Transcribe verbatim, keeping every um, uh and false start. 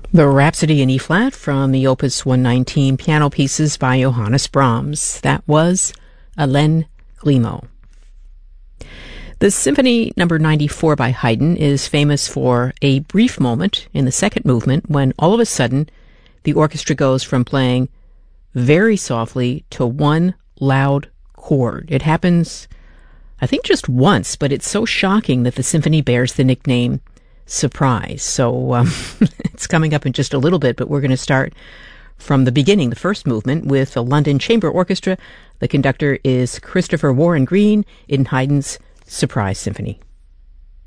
The Rhapsody in E-flat from the Opus one nineteen piano pieces by Johannes Brahms. That was Alain Grimaud. The Symphony Number ninety-four by Haydn is famous for a brief moment in the second movement when all of a sudden the orchestra goes from playing very softly to one loud chord. It happens, I think, just once, but it's so shocking that the symphony bears the nickname Surprise. So um, it's coming up in just a little bit, but we're going to start from the beginning, the first movement, with the London Chamber Orchestra. The conductor is Christopher Warren Green in Haydn's Surprise Symphony.